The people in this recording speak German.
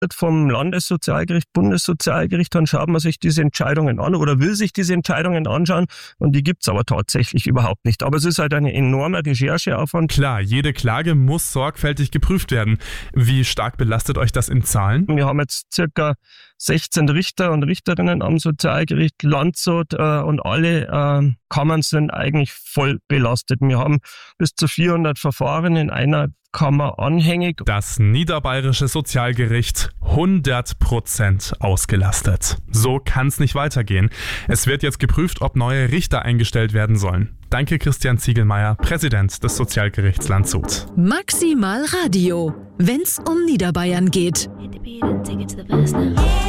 vom Landessozialgericht, Bundessozialgericht, dann schaut man sich diese Entscheidungen an oder will sich diese Entscheidungen anschauen und die gibt's aber tatsächlich überhaupt nicht. Aber es ist halt eine enorme Rechercheaufwand. Klar, jede Klage muss sorgfältig geprüft werden. Wie stark belastet euch das in Zahlen? Wir haben jetzt circa 16 Richter und Richterinnen am Sozialgericht Landshut und alle Kammern sind eigentlich voll belastet. Wir haben bis zu 400 Verfahren in einer Kammer anhängig. Das Niederbayerische Sozialgericht 100% ausgelastet. So kann's nicht weitergehen. Es wird jetzt geprüft, ob neue Richter eingestellt werden sollen. Danke Christian Ziegelmeier, Präsident des Sozialgerichts Landshut. Maximal Radio, wenn's um Niederbayern geht.